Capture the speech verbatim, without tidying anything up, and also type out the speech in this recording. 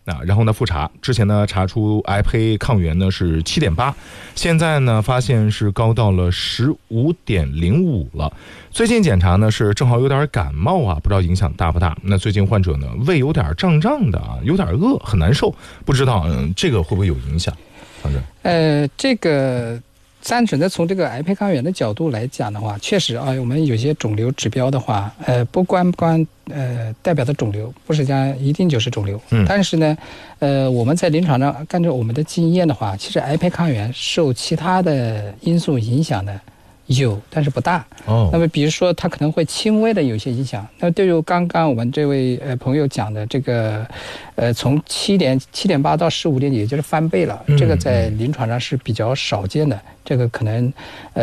啊，然后呢复查，之前呢查出癌胚抗原呢是七点八，现在呢发现是高到了十五点零五了。最近检查呢是正好有点感冒啊，不知道影响大不大。那最近患者呢胃有点胀胀的啊，有点饿，很难受，不知道嗯这个会不会有影响？反正呃，这个。单纯的从这个癌胚抗原的角度来讲的话，确实啊，我们有些肿瘤指标的话，呃，不光光呃代表的肿瘤不是讲一定就是肿瘤，嗯，但是呢，呃，我们在临床上根据我们的经验的话，其实癌胚抗原受其他的因素影响的有，但是不大。哦，那么比如说它可能会轻微的有一些影响。那对于刚刚我们这位呃朋友讲的这个，呃，从七点七点八到十五点几，也就是翻倍了，嗯，这个在临床上是比较少见的。这个可能，呃。